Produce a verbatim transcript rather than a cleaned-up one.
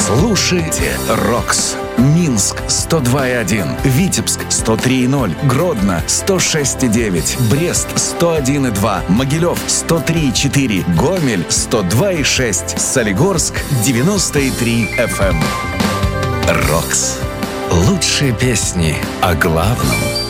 Слушайте Рокс. Минск сто два и один, Витебск сто три и ноль, Гродно сто шесть и девять, Брест сто один и два, Могилев сто три и четыре, Гомель сто два и шесть, Солигорск девяносто и три эф эм. Рокс. Лучшие песни о главном.